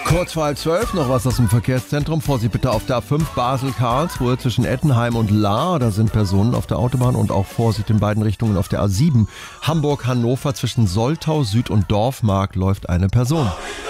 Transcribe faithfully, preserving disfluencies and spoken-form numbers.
Kurz vor halb zwölf noch was aus dem Verkehrszentrum. Vorsicht bitte auf der A fünf Basel-Karlsruhe zwischen Ettenheim und Lahr. Da sind Personen auf der Autobahn und auch Vorsicht in beiden Richtungen auf der A sieben Hamburg-Hannover zwischen Soltau Süd und Dorfmark läuft eine Person.